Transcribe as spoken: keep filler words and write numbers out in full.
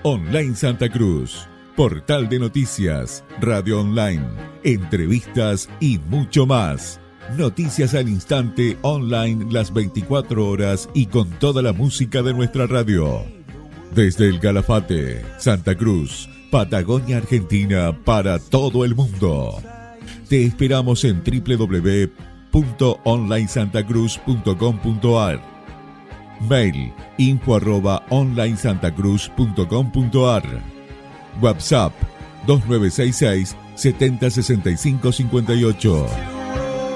Online Santa Cruz, portal de noticias, radio online, entrevistas y mucho más. Noticias al instante, online las veinticuatro horas y con toda la música de nuestra radio. Desde el Calafate, Santa Cruz, Patagonia, Argentina, para todo el mundo. Te esperamos en doble u doble u doble u punto online santa cruz punto com punto a r. Mail info arroba online santa cruz punto com punto a r. WhatsApp dos nueve seis seis, setenta, sesenta y cinco, cincuenta y ocho.